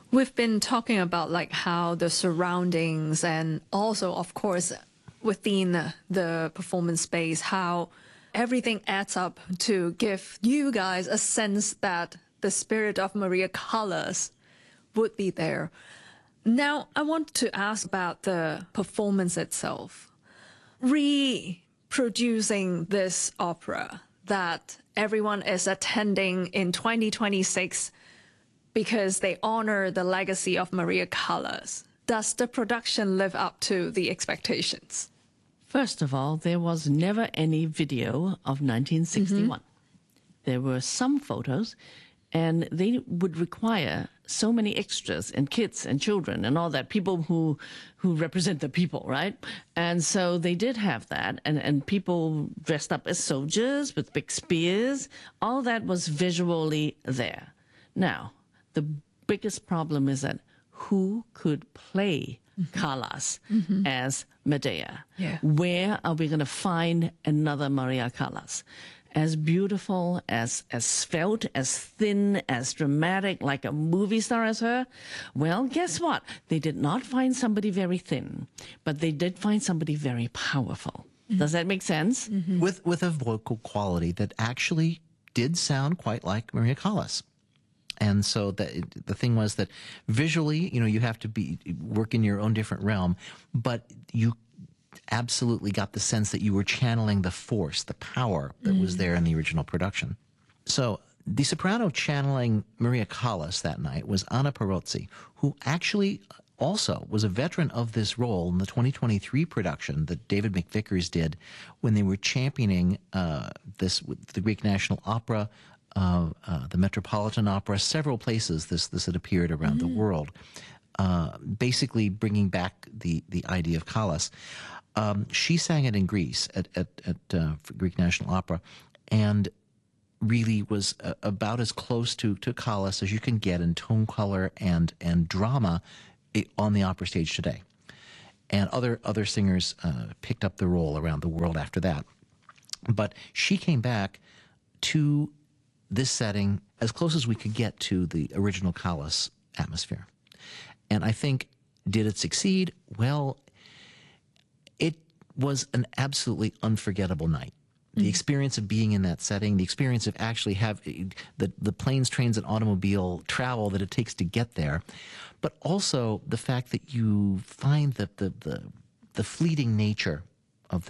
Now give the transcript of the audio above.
We've been talking about like how the surroundings and also, of course, within the performance space, how everything adds up to give you guys a sense that the spirit of Maria Callas would be there. Now, I want to ask about the performance itself. Reproducing this opera that everyone is attending in 2026 because they honor the legacy of Maria Callas. Does the production live up to the expectations? First of all, there was never any video of 1961. There were some photos, and they would require so many extras and kids and children and all that, people who represent the people, right? And so they did have that, and people dressed up as soldiers with big spears. All that was visually there. Now, the biggest problem is that who could play Callas as Medea? Yeah. Where are we going to find another Maria Callas? As beautiful, as svelte, as thin, as dramatic, like a movie star as her? Well, guess what? They did not find somebody very thin, but they did find somebody very powerful. Does that make sense? With a vocal quality that actually did sound quite like Maria Callas. And so the thing was that visually, you have to work in your own different realm, but you absolutely got the sense that you were channeling the force, the power that was there in the original production. So the soprano channeling Maria Callas that night was Anna Perozzi, who actually also was a veteran of this role in the 2023 production that David McVickers did when they were championing this with the Greek National Opera, the Metropolitan Opera, several places this had appeared around the world, basically bringing back the idea of Callas. She sang it in Greece at Greek National Opera, and really was about as close to Callas as you can get in tone color and drama on the opera stage today. And other singers picked up the role around the world after that. But she came back to this setting as close as we could get to the original Callas atmosphere. And I think, did it succeed? Well, it was an absolutely unforgettable night. The experience of being in that setting, the experience of actually having the planes, trains, and automobile travel that it takes to get there, but also the fact that you find that the fleeting nature